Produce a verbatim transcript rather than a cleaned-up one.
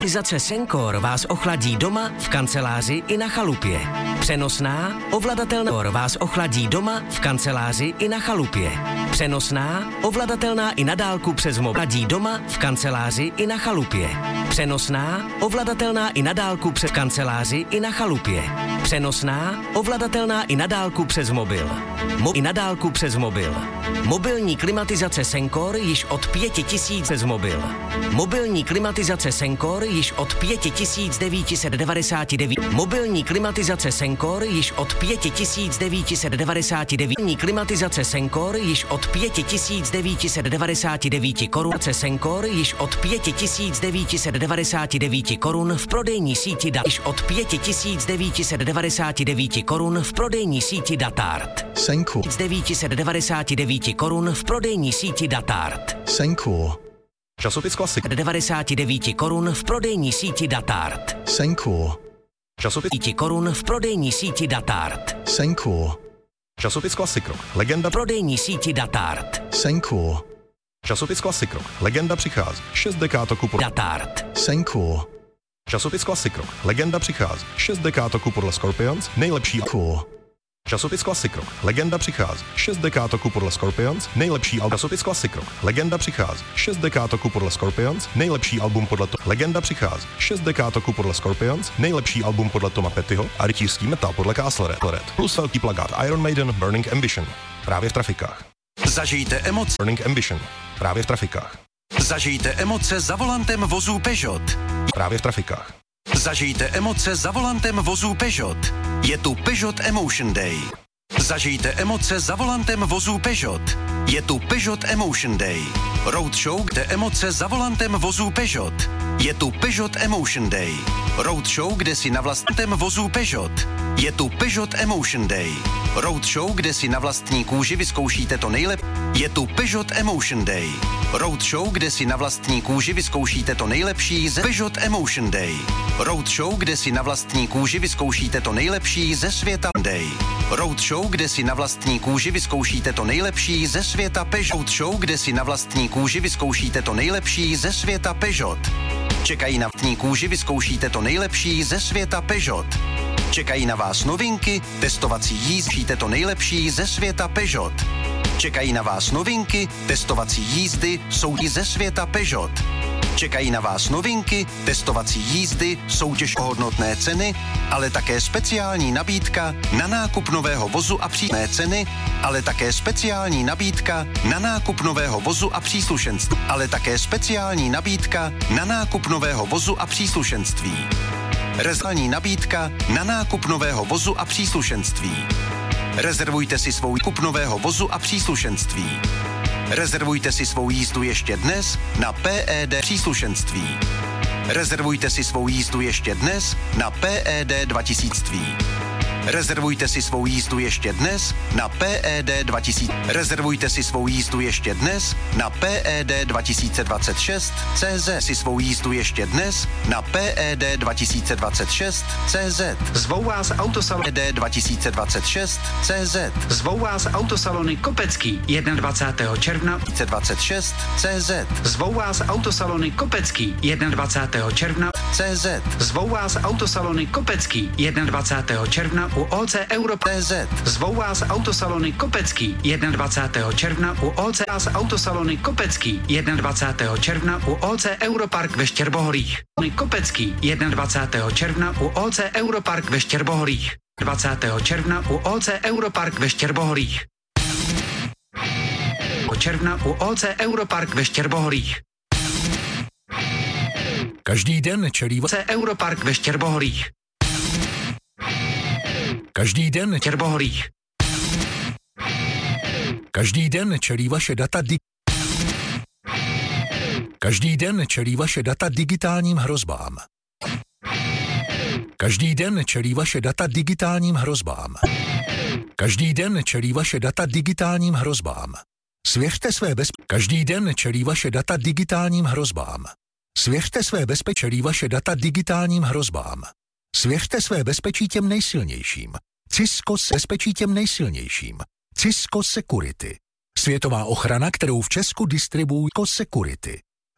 Klimatizace Sencor vás ochladí doma, v kanceláři i na chalupě. Přenosná, ovladatelná vás ochladí doma, v kanceláři i na chalupě. Přenosná, ovladatelná i na dálku přes mobil. Ochladí doma, v kanceláři i na chalupě. Přenosná, ovladatelná i na dálku přes kanceláři i na chalupě. Přenosná, ovladatelná i na dálku přes mobil. Mo- I na dálku přes mobil. Mobilní klimatizace Sencor již od pěti tisíc přes mobil. Mobilní klimatizace Sencor již od pět tisíc devět set devadesát devět. Mobilní klimatizace Sencor již od pět tisíc devět set devadesát devět. Mobilní klimatizace Sencor již od pět tisíc devět set devadesát devět korun. Sencor již od pět tisíc devět set devadesát devět korun v prodejní síti Dat. Již od pět tisíc devět set devadesát devět korun v prodejní síti Datart. Sencor. devět set devadesát devět korun v prodejní síti Datart. Sencor. Časopis Klasik. devadesát devět korun v prodejní síti Datart. Sencor. Časopis. devět korun v prodejní síti Datart. Sencor. Časopis Klasik Rock. Legenda. Prodejní síti Datart. Sencor. Časopis Klasik Rock. Legenda přichází. šest dekátoku podle Datart. Sencor. Časopis Klasik Rock. Legenda přichází. šest dekátoku podle Scorpions. Nejlepší. Sencor. Časopis Klasik Rock. Legenda přichází. šest dekátoku podle Scorpions. Nejlepší album. Časopis Klasik Rock. Legenda přichází. šest dekátoku podle Scorpions. Nejlepší album podle to. Legenda přichází. šest dekátoku podle Scorpions. Nejlepší album podle Toma Pettyho a rytířský metal podle Castle Red. Plus velký plagát Iron Maiden Burning Ambition. Právě v trafikách. Zažijte emoce. Burning Ambition. Právě v trafikách. Zažijte emoce za volantem vozů Peugeot. Právě v trafikách. Zažijte emoce za volantem vozů Peugeot. Je tu Peugeot Emotion Day. Zažijte emoce za volantem vozů Peugeot. Je tu Peugeot Emotion Day. Roadshow, kde emoce za volantem vozů Peugeot. Je tu Peugeot Emotion Day. Roadshow, kde si na vlastním vozů Peugeot. Je tu Peugeot Emotion Day. Roadshow, kde si na vlastní kůži vyzkoušíte to nejlepší. Je tu Peugeot Emotion Day. Roadshow, kde si na vlastní kůži vyzkoušíte to nejlepší ze Peugeot Emotion Day. Roadshow, kde si na vlastní kůži vyzkoušíte to nejlepší ze světa Day. Roadshow, kde si na vlastní kůži vyzkoušíte to nejlepší ze světa Peugeot. Roadshow, kde si na vlastní kůži vyzkoušíte to nejlepší ze světa Peugeot. Čekají na vlastní kůži vyzkoušíte to nejlepší ze světa Peugeot. Čekají na vás novinky, testovací jízdy, to nejlepší ze světa Peugeot. Čekají na vás novinky, testovací jízdy, soutěž ze světa Peugeot. Čekají na vás novinky, testovací jízdy, soutěž o hodnotné ceny, ale také speciální nabídka na nákup nového vozu a příslušenství ceny, ale také speciální nabídka na nákup nového vozu a příslušenství, ale také speciální nabídka na nákup nového vozu a příslušenství. Rezervní nabídka na nákup nového vozu a příslušenství. Rezervujte si svou kup nového vozu a příslušenství. Rezervujte si svou jízdu ještě dnes na P E D příslušenství. Rezervujte si svou jízdu ještě dnes na P E D dva tisíce. Rezervujte si svou jízdu ještě dnes na P E D dva tisíce. Rezervujte si svou jízdu ještě dnes na P E D dva tisíce dvacet šest C Z. Si svou jízdu ještě dnes na P E D dva tisíce dvacet šest C Z. Zvou vás autosalon P E D dva tisíce dvacet šest C Z. Zvou vás autosalony Kopecký dvacátého prvního června dva tisíce dvacet šest C Z. Zvou vás autosalony Kopecký dvacátého prvního června C Z. Zvou vás autosalony Kopecký dvacátého prvního června u O C Europe C Z. Zvou vás autosalony Kopecký dvacátého prvního června u O C vás autosalony Kopecký dvacátého prvního června u O C Europark ve Štěrbohorích. Kopecký dvacátého prvního června u O C Europark ve Štěrbohorích. dvacátého června u O C Europark ve Štěrbohorích. června u O C Europark ve Štěrbohorích. Každý den čelí O C Europark ve Štěrbohorích. Každý den Štěrbohorích. Každý den čelí vaše data di... Každý den čelí vaše data digitálním hrozbám. Každý den čelí vaše data digitálním hrozbám. Každý den čelí vaše data digitálním hrozbám. Svěřte své bezpe... Každý den čelí vaše data digitálním hrozbám. Svěřte své bezpečí vaše data digitálním hrozbám. Svěřte své bezpečí těm nejsilnějším. Cisco bezpečí těm nejsilnějším. Cisco Security. Světová ochrana, kterou v Česku distribuuje Cisco Security.